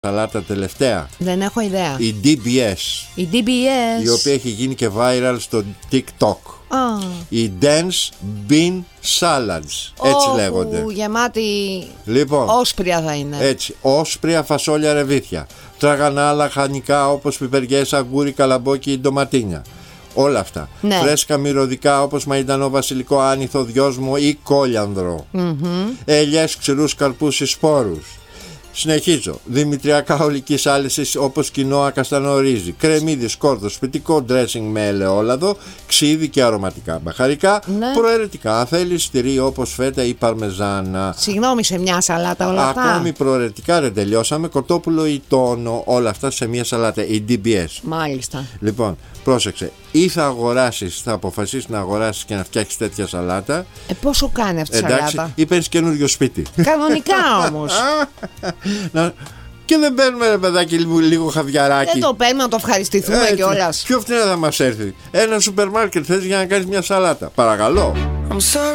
σαλάτα τελευταία? Δεν έχω ιδέα. Η DBS. Η DBS. Η οποία έχει γίνει και viral στο TikTok. Η Dense Bean Salads. Έτσι λέγονται. Γεμάτη. Λοιπόν, όσπρια θα είναι. Έτσι. Όσπρια, φασόλια, ρεβίθια. Τραγανά, λαχανικά όπως πιπεριές, αγκούρι, καλαμπόκι, ντοματίνια. Όλα αυτά. Ναι. Φρέσκα μυρωδικά όπως μαϊντανό, βασιλικό, άνηθο, δυόσμο ή κόλιανδρο. Ελιές, ξηρούς, καρπούς ή σπόρους. Συνεχίζω. Δημητριακά ολικής άλυσης όπως κοινόα, καστανό, ρύζι, κρεμμύδι, σκόρδο, σπιτικό ντρέσινγκ με ελαιόλαδο, ξύδι και αρωματικά μπαχαρικά. Ναι. Προαιρετικά, αν θέλεις, τυρί όπως φέτα ή παρμεζάνα. Συγγνώμη, σε μια σαλάτα όλα αυτά. Ακόμη προαιρετικά δεν τελειώσαμε. Κοτόπουλο ή τόνο, όλα αυτά σε μια σαλάτα. Η DBS. Μάλιστα. Λοιπόν, πρόσεξε. Ή θα αγοράσεις, θα αποφασίσεις να αγοράσεις και να φτιάξεις τέτοια σαλάτα. Πόσο κάνει αυτή η σαλάτα? Ή παίρνεις καινούριο σπίτι. Κανονικά όμως. Και δεν παίρνουμε, ρε παιδάκι, λίγο χαβιαράκι? Δεν το παίρνουμε να το ευχαριστηθούμε κιόλας. Πιο φθηνά θα μας έρθει. Ένα σούπερ μάρκετ θες για να κάνεις μια σαλάτα? Παρακαλώ.